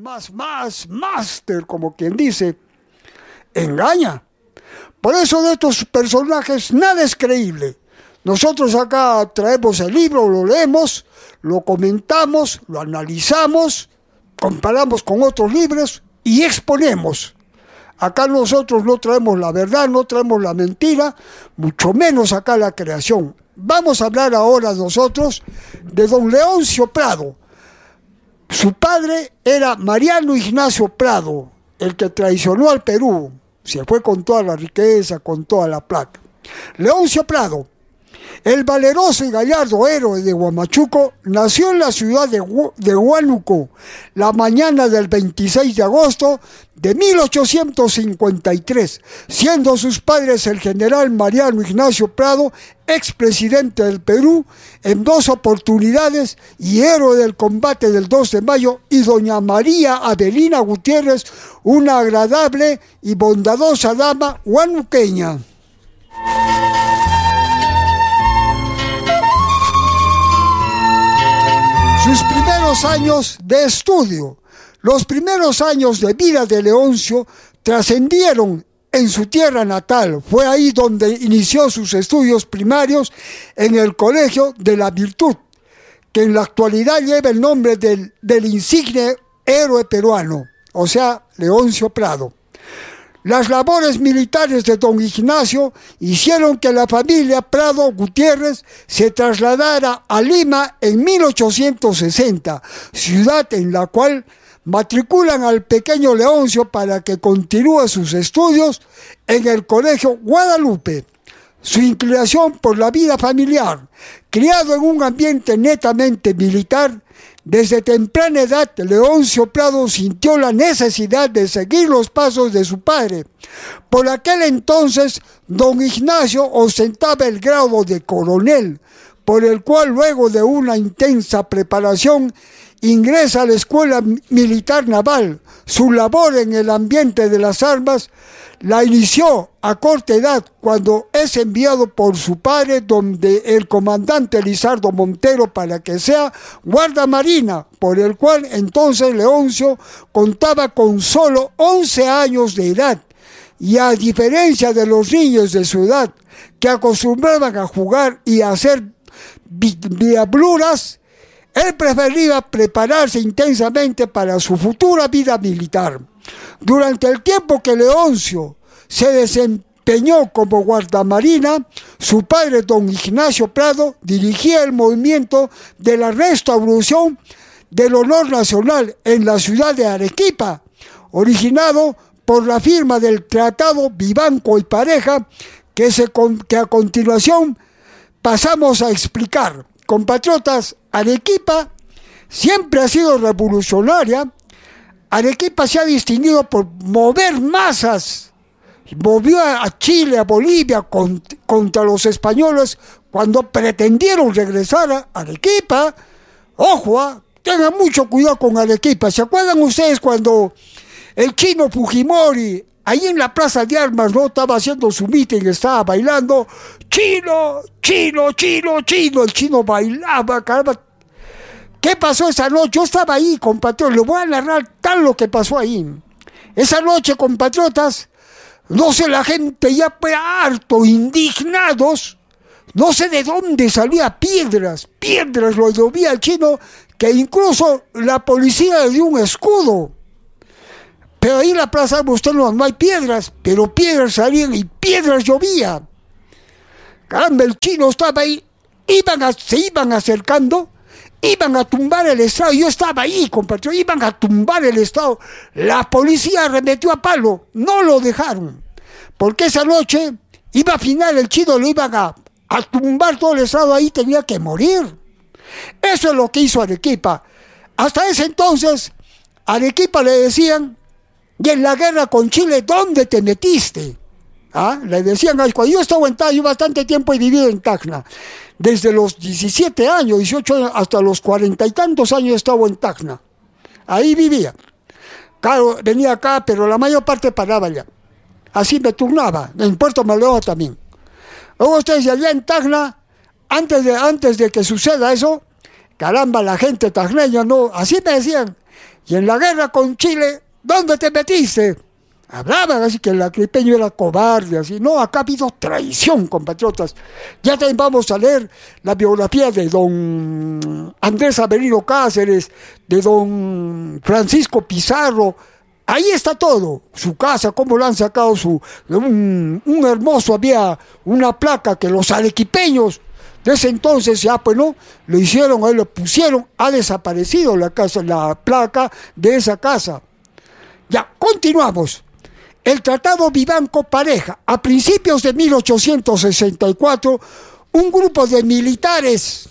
máster, como quien dice, engaña. Por eso de estos personajes nada es creíble. Nosotros acá traemos el libro, lo leemos, lo comentamos, lo analizamos, comparamos con otros libros y exponemos. Acá nosotros no traemos la verdad, no traemos la mentira, mucho menos acá la creación. Vamos a hablar ahora nosotros de don Leoncio Prado. Su padre era Mariano Ignacio Prado, el que traicionó al Perú. Se fue con toda la riqueza, con toda la plata. Leoncio Prado, el valeroso y gallardo héroe de Huamachuco, nació en la ciudad de Huánuco la mañana del 26 de agosto de 1853, siendo sus padres el general Mariano Ignacio Prado, expresidente del Perú en 2 oportunidades y héroe del combate del 2 de mayo, y doña María Avelina Gutiérrez, una agradable y bondadosa dama huanuqueña. Sus primeros años de estudio, los primeros años de vida de Leoncio trascendieron en su tierra natal. Fue ahí donde inició sus estudios primarios en el Colegio de la Virtud, que en la actualidad lleva el nombre del insigne héroe peruano, o sea, Leoncio Prado. Las labores militares de don Ignacio hicieron que la familia Prado Gutiérrez se trasladara a Lima en 1860, ciudad en la cual matriculan al pequeño Leoncio para que continúe sus estudios en el Colegio Guadalupe. Su inclinación por la vida familiar, criado en un ambiente netamente militar, desde temprana edad, Leoncio Prado sintió la necesidad de seguir los pasos de su padre. Por aquel entonces, don Ignacio ostentaba el grado de coronel, por el cual luego de una intensa preparación ingresa a la Escuela Militar Naval. Su labor en el ambiente de las armas la inició a corta edad cuando es enviado por su padre donde el comandante Lizardo Montero para que sea guardamarina, por el cual entonces Leoncio contaba con solo 11 años de edad, y a diferencia de los niños de su edad que acostumbraban a jugar y a hacer diabluras, él prefería prepararse intensamente para su futura vida militar. Durante el tiempo que Leoncio se desempeñó como guardamarina, su padre, don Ignacio Prado, dirigía el movimiento de la restauración del honor nacional en la ciudad de Arequipa, originado por la firma del Tratado Vivanco y Pareja, que a continuación pasamos a explicar. Compatriotas, Arequipa siempre ha sido revolucionaria. Arequipa se ha distinguido por mover masas. Movió a Chile, a Bolivia contra los españoles cuando pretendieron regresar a Arequipa. Ojo, tengan mucho cuidado con Arequipa. ¿Se acuerdan ustedes cuando el chino Fujimori, ahí en la Plaza de Armas, no estaba haciendo su meeting, estaba bailando? Chino, chino, chino, chino. El chino bailaba, caramba. ¿Qué pasó esa noche? Yo estaba ahí, compatriotas. Les voy a narrar tal lo que pasó ahí. Esa noche, compatriotas, no sé, la gente ya fue harto, indignados. No sé de dónde salía piedras lo llovía al chino, que incluso la policía le dio un escudo. Pero ahí en la plaza usted no hay piedras, pero piedras salían y piedras llovía. Caramba, el chino estaba ahí, se iban acercando, iban a tumbar el Estado. Yo estaba ahí, compatriotas, iban a tumbar el Estado. La policía arremetió a palo, no lo dejaron, porque esa noche iba a final el chino, lo iban a tumbar todo el Estado, ahí tenía que morir. Eso es lo que hizo Arequipa. Hasta ese entonces, Arequipa le decían, y en la guerra con Chile, ¿dónde te metiste? Le decían, cuando yo estaba en Tacna, yo bastante tiempo he vivido en Tacna, desde los 17 años, 18 años, hasta los 40 y tantos años estaba en Tacna, ahí vivía. Claro, venía acá, pero la mayor parte paraba allá, así me turnaba, en Puerto Maleo también. Luego ustedes allá en Tacna, antes de que suceda eso, caramba, la gente tacneña, no, así me decían. Y en la guerra con Chile, ¿dónde te metiste? Hablaban así que el arequipeño era cobarde, así. No, acá ha habido traición, compatriotas. Ya también vamos a leer la biografía de don Andrés Avelino Cáceres, de don Francisco Pizarro. Ahí está todo, su casa, cómo lo han sacado, un hermoso, había una placa que los arequipeños de ese entonces ya pues no, lo hicieron, ahí lo pusieron, ha desaparecido la casa, la placa de esa casa. Ya, continuamos. El Tratado Vivanco-Pareja. A principios de 1864, un grupo de militares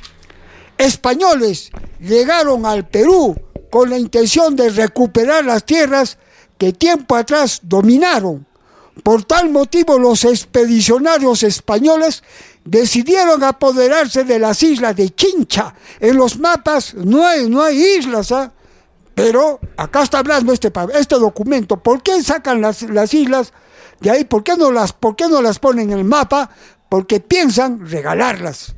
españoles llegaron al Perú con la intención de recuperar las tierras que tiempo atrás dominaron. Por tal motivo, los expedicionarios españoles decidieron apoderarse de las islas de Chincha. En los mapas no hay islas, ¿eh? Pero acá está hablando este documento. ¿Por qué sacan las islas de ahí? ¿Por qué no las ponen en el mapa? Porque piensan regalarlas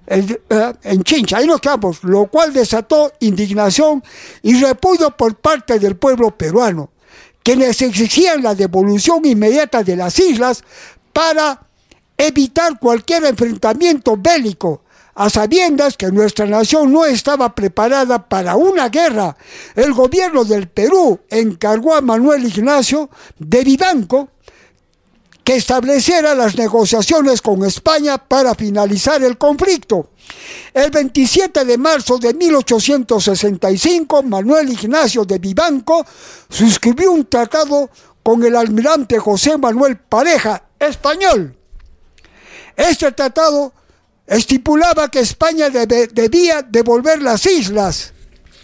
en Chincha. Ahí nos quedamos, lo cual desató indignación y repudio por parte del pueblo peruano, quienes exigían la devolución inmediata de las islas para evitar cualquier enfrentamiento bélico, a sabiendas que nuestra nación no estaba preparada para una guerra. El gobierno del Perú encargó a Manuel Ignacio de Vivanco que estableciera las negociaciones con España para finalizar el conflicto. El 27 de marzo de 1865, Manuel Ignacio de Vivanco suscribió un tratado con el almirante José Manuel Pareja, español. Este tratado estipulaba que España debía devolver las islas.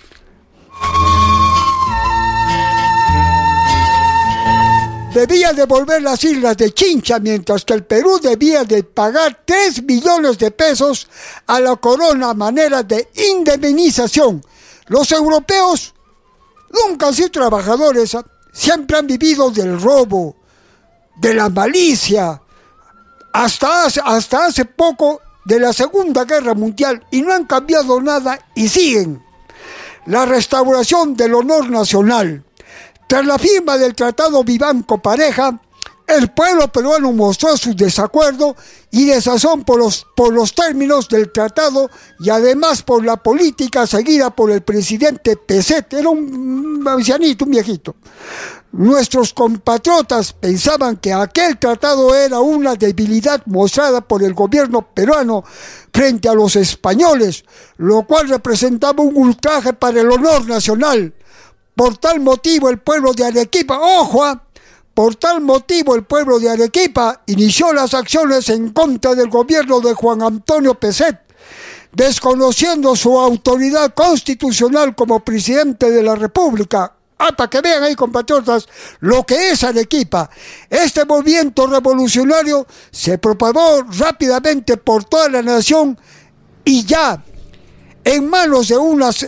Debía devolver las islas de Chincha, mientras que el Perú debía de pagar 3 millones de pesos a la corona a manera de indemnización. Los europeos nunca han sido trabajadores, siempre han vivido del robo, de la malicia, hasta hace poco de la Segunda Guerra Mundial, y no han cambiado nada y siguen. La restauración del honor nacional. Tras la firma del Tratado Vivanco-Pareja, el pueblo peruano mostró su desacuerdo y desazón por los términos del tratado y además por la política seguida por el presidente Peset. Era un ancianito, un viejito. Nuestros compatriotas pensaban que aquel tratado era una debilidad mostrada por el gobierno peruano frente a los españoles, lo cual representaba un ultraje para el honor nacional. Por tal motivo el pueblo de Arequipa, por tal motivo el pueblo de Arequipa inició las acciones en contra del gobierno de Juan Antonio Peset, desconociendo su autoridad constitucional como presidente de la República. Para que vean ahí, compatriotas, lo que es Arequipa. Este movimiento revolucionario se propagó rápidamente por toda la nación y ya en menos de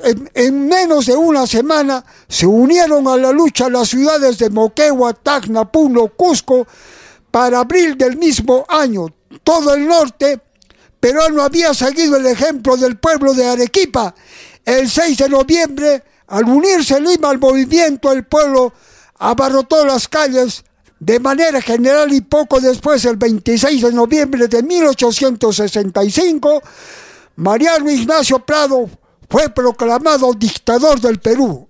una semana se unieron a la lucha las ciudades de Moquegua, Tacna, Puno, Cusco. Para abril del mismo año, todo el norte peruano había seguido el ejemplo del pueblo de Arequipa. El 6 de noviembre, al unirse Lima al movimiento, el pueblo abarrotó las calles de manera general y poco después, el 26 de noviembre de 1865, Mariano Ignacio Prado fue proclamado dictador del Perú.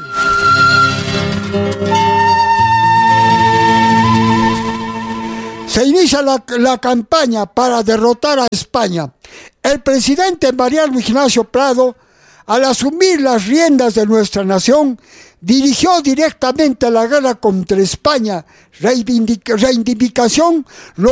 Se inicia la campaña para derrotar a España. El presidente Mariano Ignacio Prado, al asumir las riendas de nuestra nación, dirigió directamente la guerra contra España. Reivindicaron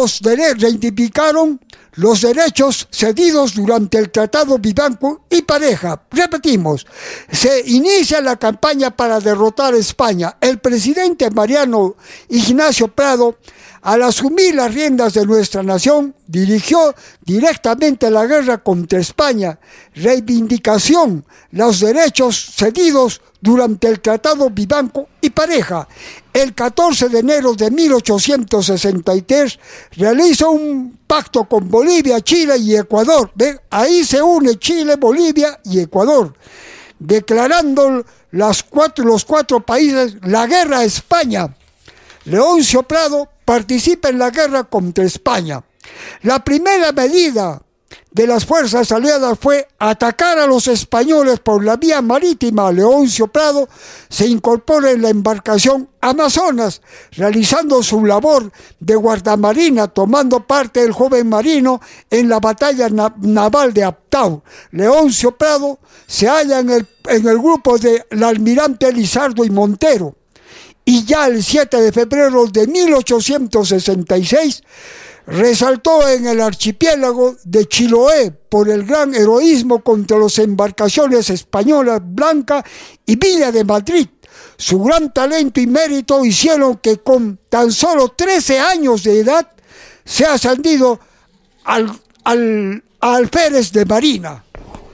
los derechos cedidos durante el Tratado Vivanco y Pareja. Repetimos, se inicia la campaña para derrotar a España. El presidente Mariano Ignacio Prado, Al asumir las riendas de nuestra nación, dirigió directamente la guerra contra España, reivindicación, los derechos cedidos durante el Tratado Vivanco y Pareja. El 14 de enero de 1863 realiza un pacto con Bolivia, Chile y Ecuador. ¿Ven? Ahí se une Chile, Bolivia y Ecuador, declarando los cuatro países la guerra a España. Leoncio Prado participa en la guerra contra España. La primera medida de las fuerzas aliadas fue atacar a los españoles por la vía marítima. Leoncio Prado se incorpora en la embarcación Amazonas, realizando su labor de guardamarina, tomando parte el joven marino en la batalla naval de Aptao. Leoncio Prado se halla en el grupo del almirante Lizardo y Montero, y ya el 7 de febrero de 1866 resaltó en el archipiélago de Chiloé por el gran heroísmo contra las embarcaciones españolas Blanca y Villa de Madrid. Su gran talento y mérito hicieron que con tan solo 13 años de edad sea ascendido al alférez de marina.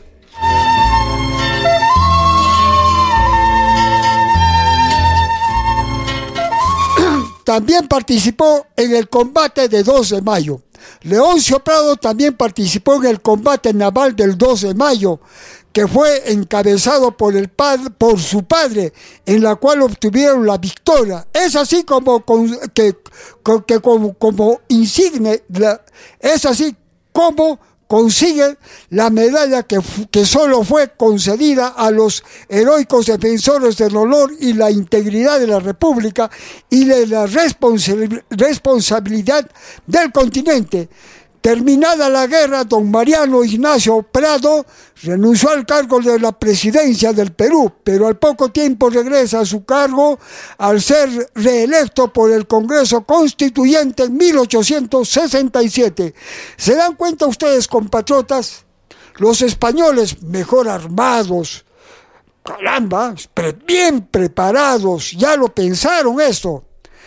También participó en el combate de 2 de mayo. Leoncio Prado también participó en el combate naval del 2 de mayo, que fue encabezado por su padre, en la cual obtuvieron la victoria. Es así como consigue la medalla que solo fue concedida a los heroicos defensores del honor y la integridad de la República y de la responsabilidad del continente. Terminada la guerra, don Mariano Ignacio Prado renunció al cargo de la presidencia del Perú, pero al poco tiempo regresa a su cargo al ser reelecto por el Congreso Constituyente en 1867. ¿Se dan cuenta ustedes, compatriotas? Los españoles mejor armados, caramba, bien preparados, ya lo pensaron esto.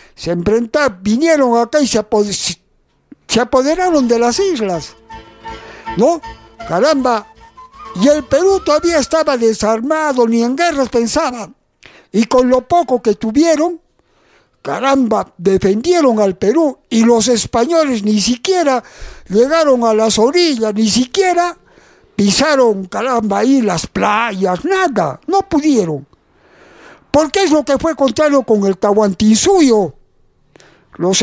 Vinieron acá y se apoderaron de las islas, ¿no? Caramba, y el Perú todavía estaba desarmado, ni en guerras pensaban. Y con lo poco que tuvieron, caramba, defendieron al Perú, y los españoles ni siquiera llegaron a las orillas, ni siquiera pisaron, caramba, ahí las playas, nada, no pudieron. Porque es lo que fue contrario con el Tahuantinsuyo. Los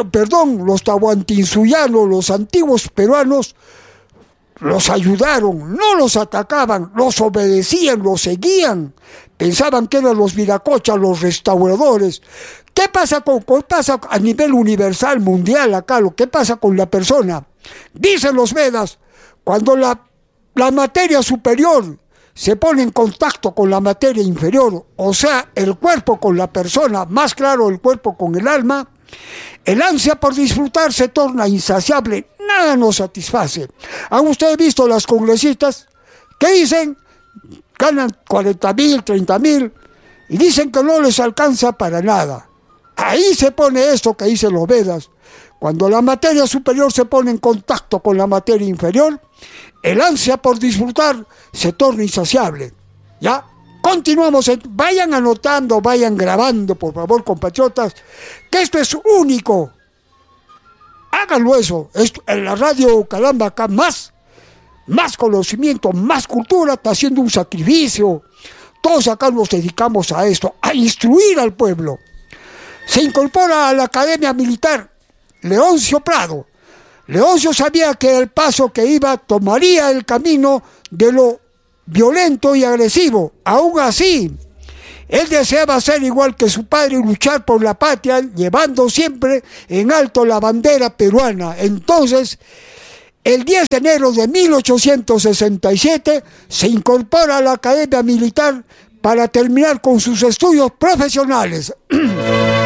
tahuantinsuyanos, los antiguos peruanos, los ayudaron, no los atacaban, los obedecían, los seguían. Pensaban que eran los viracochas, los restauradores. ¿Qué pasa a nivel universal, mundial, acá? ¿Qué pasa con la persona? Dicen los Vedas, cuando la materia superior se pone en contacto con la materia inferior, o sea, el cuerpo con la persona, más claro, el cuerpo con el alma, el ansia por disfrutar se torna insaciable, nada nos satisface. ¿Han ustedes visto las congresistas que dicen, ganan 40,000, 30,000 y dicen que no les alcanza para nada? Ahí se pone esto que dicen los Vedas. Cuando la materia superior se pone en contacto con la materia inferior, el ansia por disfrutar se torna insaciable. ¿Ya? Continuamos, vayan anotando, vayan grabando, por favor, compatriotas, que esto es único. Háganlo eso. En la radio, caramba, acá más conocimiento, más cultura, está haciendo un sacrificio. Todos acá nos dedicamos a esto, a instruir al pueblo. Se incorpora a la Academia Militar Leoncio Prado. Leoncio sabía que el paso que iba tomaría el camino de lo violento y agresivo. Aún así, él deseaba ser igual que su padre y luchar por la patria, llevando siempre en alto la bandera peruana. Entonces, el 10 de enero de 1867 se incorpora a la Academia Militar para terminar con sus estudios profesionales.